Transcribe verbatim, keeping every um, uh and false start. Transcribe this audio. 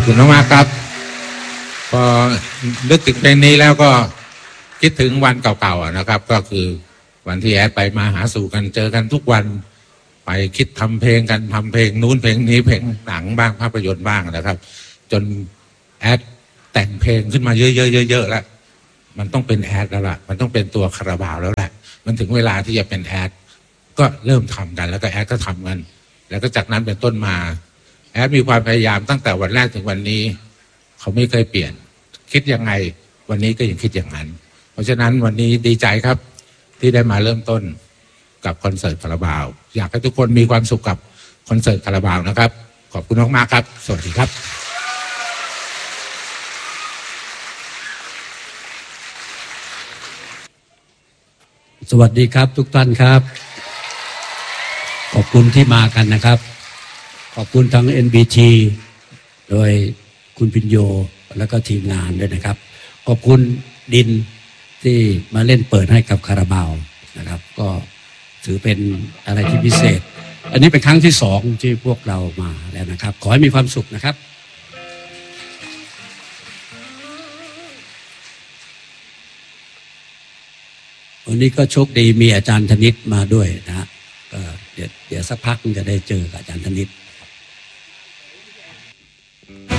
คุณมากๆครับพอนึกถึงเพลงนี้แล้วก็คิดถึงวันเก่าๆนะครับก็คือวันที่แอดไปมาหาสู่กันเจอกันทุกวันไปคิดทำเพลงกันทำเพลงนู้นเพลงนี้เพลงหนังบ้างภาพยนตร์บ้างนะครับจนแอดแต่งเพลงขึ้นมาเยอะๆๆๆแล้วมันต้องเป็นแอดแล้วล่ะมันต้องเป็นตัวคาราบาวแล้วแหละมันถึงเวลาที่จะเป็นแอดก็เริ่มทำกันแล้วก็แอดก็ทำกันแล้วก็จากนั้นเป็นต้นมาแอดมีความพยายามตั้งแต่วันแรกถึงวันนี้เขาไม่เคยเปลี่ยนคิดยังไงวันนี้ก็ยังคิดอย่างนั้นเพราะฉะนั้นวันนี้ดีใจครับที่ได้มาเริ่มต้นกับคอนเสิร์ตคาราบาวอยากให้ทุกคนมีความสุขกับคอนเสิร์ตคาราบาวนะครับขอบคุณมากๆครับสวัสดีครับสวัสดีครับทุกท่านครับขอบคุณที่มากันนะครับขอบคุณทั้ง เอ็น บี ที โดยคุณพิญโยแล้วก็ทีมงานด้วยนะครับขอบคุณดินที่มาเล่นเปิดให้กับคาราบาวนะครับก็ถือเป็นอะไรที่พิเศษอันนี้เป็นครั้งที่สองที่พวกเรามาแล้วนะครับขอให้มีความสุขนะครับวันนี้ก็โชคดีมีอาจารย์ธนิตมาด้วยนะฮะก็เดี๋ยวเดี๋ยวสักพักจะได้เจอกับอาจารย์ธนิต